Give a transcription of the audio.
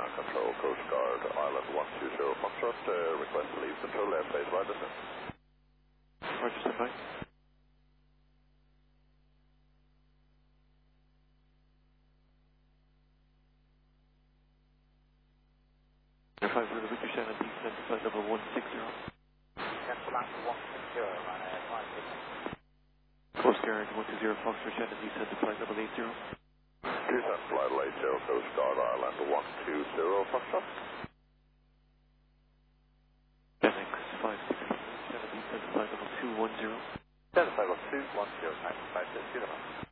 Control, Coast Guard, Island 120 Foxtrot, request to leave control airspace by distance. Roger, stand by. Air 5 for the Victor Shannon, descend to flight level 160. Cancel out to 160, Ryanair 560. Coast Guard 120 Foxtrot Shannon, descend to flight level 80. Descent flight 80, Coast Guard, Island 120 Foxtrot. Genix 560, Shannon, descend to flight level 210. Delta 210, 560.